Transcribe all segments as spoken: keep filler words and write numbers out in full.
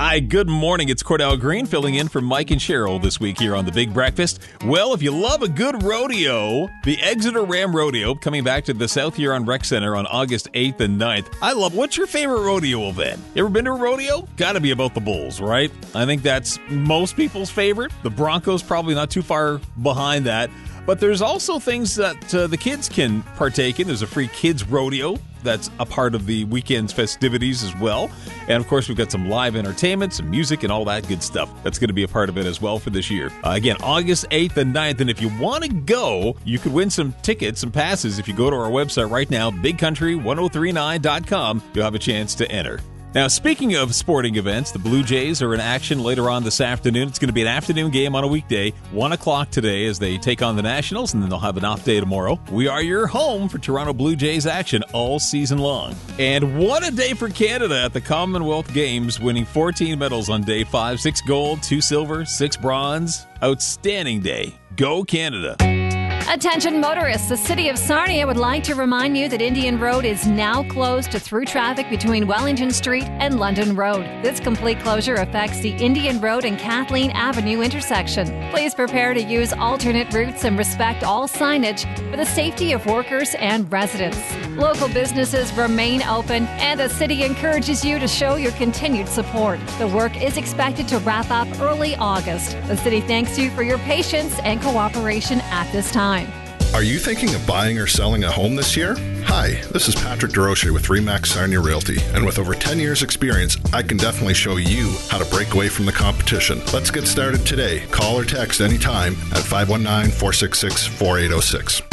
Hi, good morning. It's Cordell Green filling in for Mike and Cheryl this week here on The Big Breakfast. Well, if you love a good rodeo, the Exeter Ram Rodeo coming back to the South Huron Rec Center on August eighth and ninth. I love, what's your favorite rodeo event? You ever been to a rodeo? Gotta be about the bulls, right? I think that's most people's favorite. The Broncos probably not too far behind that. But there's also things that uh, the kids can partake in. There's a free kids rodeo that's a part of the weekend's festivities as well. And of course, we've got some live entertainment, some music, and all that good stuff. That's going to be a part of it as well for this year. Uh, again, August eighth and ninth. And if you want to go, you could win some tickets, some passes. If you go to our website right now, big country ten thirty-nine dot com, you'll have a chance to enter. Now, speaking of sporting events, the Blue Jays are in action later on this afternoon. It's going to be an afternoon game on a weekday, one o'clock today as they take on the Nationals, and then they'll have an off day tomorrow. We are your home for Toronto Blue Jays action all season long. And what a day for Canada at the Commonwealth Games, winning fourteen medals on day five, six gold, two silver, six bronze. Outstanding day. Go Canada. Attention motorists, the City of Sarnia would like to remind you that Indian Road is now closed to through traffic between Wellington Street and London Road. This complete closure affects the Indian Road and Kathleen Avenue intersection. Please prepare to use alternate routes and respect all signage for the safety of workers and residents. Local businesses remain open, and the city encourages you to show your continued support. The work is expected to wrap up early August. The city thanks you for your patience and cooperation at this time. Are you thinking of buying or selling a home this year? Hi, this is Patrick DeRoche with Remax Sarnia Realty, and with over ten years experience, I can definitely show you how to break away from the competition. Let's get started today. Call or text anytime at five one nine, four six six, four eight zero six.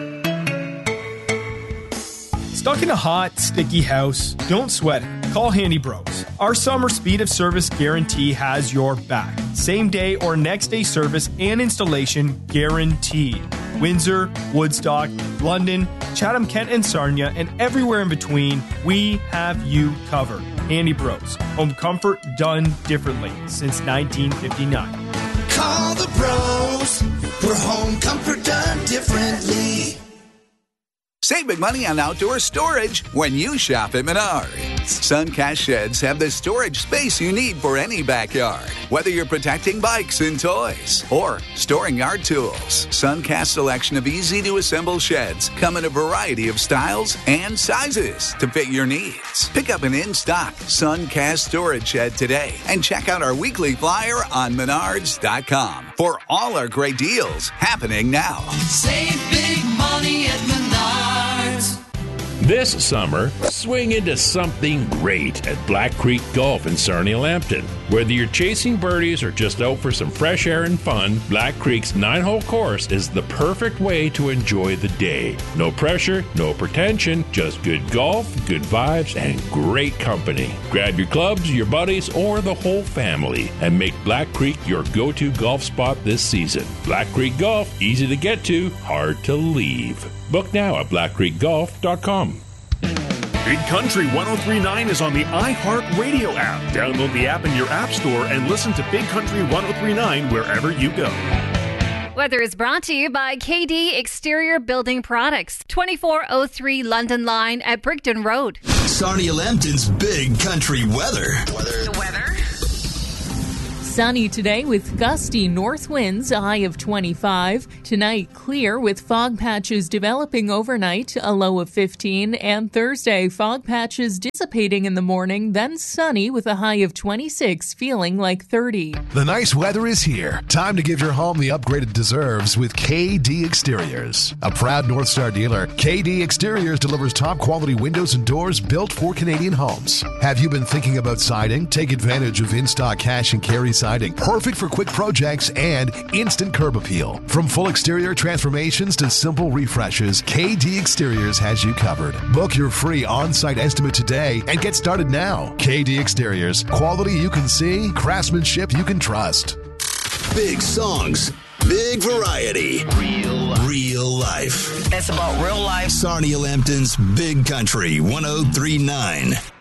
Stuck in a hot, sticky house? Don't sweat it. Call Handy Bros. Our summer speed of service guarantee has your back. Same day or next day service and installation guaranteed. Windsor, Woodstock, London, Chatham-Kent and Sarnia, and everywhere in between, we have you covered. Handy Bros. Home comfort done differently since nineteen fifty-nine. Call the pros for home comfort done differently. Save big money on outdoor storage when you shop at Menards. Suncast Sheds have the storage space you need for any backyard. Whether you're protecting bikes and toys or storing yard tools, Suncast's selection of easy-to-assemble sheds come in a variety of styles and sizes to fit your needs. Pick up an in-stock Suncast storage shed today and check out our weekly flyer on menards dot com for all our great deals happening now. Save big money at Menards. This summer, swing into something great at Black Creek Golf in Sarnia-Lambton. Whether you're chasing birdies or just out for some fresh air and fun, Black Creek's nine-hole course is the perfect way to enjoy the day. No pressure, no pretension, just good golf, good vibes, and great company. Grab your clubs, your buddies, or the whole family and make Black Creek your go-to golf spot this season. Black Creek Golf, easy to get to, hard to leave. Book now at black creek golf dot com. Big Country ten thirty-nine is on the iHeartRadio app. Download the app in your app store and listen to Big Country ten thirty-nine wherever you go. Weather is brought to you by K D Exterior Building Products, twenty-four oh three London Line at Brigden Road. Sarnia-Lambton's Big Country weather. Weather. The weather. Sunny today with gusty north winds, a high of twenty-five. Tonight, clear with fog patches developing overnight, a low of fifteen. And Thursday, fog patches dissipating in the morning, then sunny with a high of twenty-six, feeling like thirty. The nice weather is here. Time to give your home the upgrade it deserves with K D Exteriors. A proud North Star dealer, K D Exteriors delivers top quality windows and doors built for Canadian homes. Have you been thinking about siding? Take advantage of in-stock cash and carry siding, perfect for quick projects and instant curb appeal. From full exterior transformations to simple refreshes, K D Exteriors has you covered. Book your free on-site estimate today and get started now. K D Exteriors, quality you can see, craftsmanship you can trust. Big songs, big variety, real life. Real life. It's about real life. Sarnia-Lambton's Big Country ten thirty-nine.